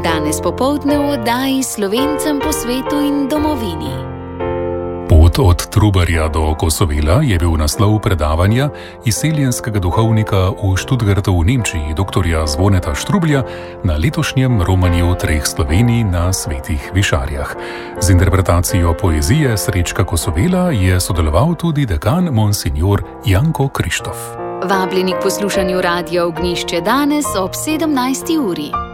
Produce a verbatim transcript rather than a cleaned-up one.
Danes popoldne v oddaji Slovencem po svetu in domovini. Pot od Trubarja do Kosovela je bil naslov predavanja izseljenskega duhovnika v Študgartu v Nemčiji, doktorja Zvoneta Štrublja, na letošnjem romanju Treh Slovenij na Svetih Višarjah. Z interpretacijo poezije Srečka Kosovela je sodeloval tudi dekan monsignor Janko Krištof. Vabljeni k poslušanju Radia Ognjišče danes ob sedemnajsti uri.